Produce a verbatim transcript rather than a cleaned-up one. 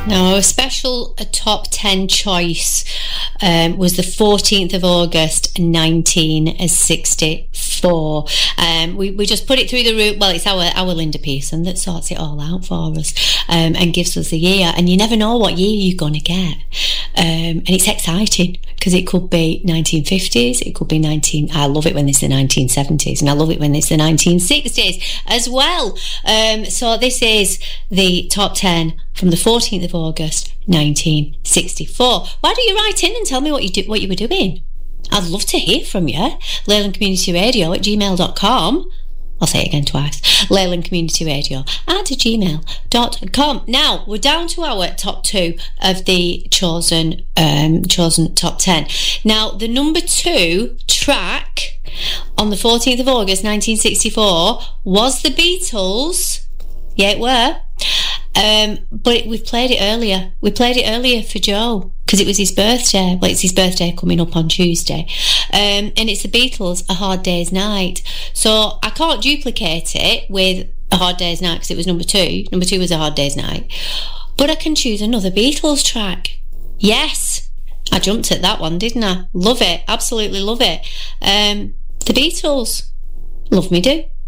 Now, our special uh, top ten choice um, was the fourteenth of August, nineteen sixty-four. Um, we, we just put it through the route. Well, it's our, our Linda Pearson that sorts it all out for us um, and gives us the year. And you never know what year you're going to get. Um, and it's exciting because it could be nineteen fifties, it could be nineteen. I love it when it's the nineteen seventies, and I love it when it's the nineteen sixties as well. Um, so this is the top ten from the fourteenth of August, nineteen sixty-four. Why don't you write in and tell me what you do, what you were doing? I'd love to hear from you. Leyland Community Radio at gmail dot com. I'll say it again twice. Leyland Community Radio at gmail dot com. Now, we're down to our top two of the chosen um, chosen top ten. Now, the number two track on the fourteenth of August, nineteen sixty-four was the Beatles. Yeah, it were. Um, but it, we played it earlier. We played it earlier for Joe because it was his birthday. Well, it's his birthday coming up on Tuesday. Um, and it's the Beatles, A Hard Day's Night. So I can't duplicate it with A Hard Day's Night because it was number two. Number two was A Hard Day's Night. But I can choose another Beatles track. Yes. I jumped at that one, didn't I? Love it. Absolutely love it. Um, the Beatles. Love Me Do.